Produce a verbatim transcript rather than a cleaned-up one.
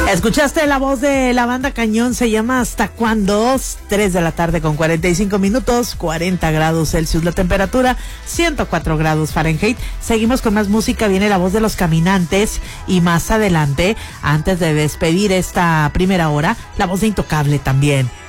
Escuchaste la voz de la banda Cañón, se llama ¿Hasta cuándo? tres de la tarde con cuarenta y cinco minutos, cuarenta grados Celsius la temperatura, ciento cuatro grados Fahrenheit. Seguimos con más música, viene la voz de Los Caminantes y más adelante, antes de despedir esta primera hora, la voz de Intocable también.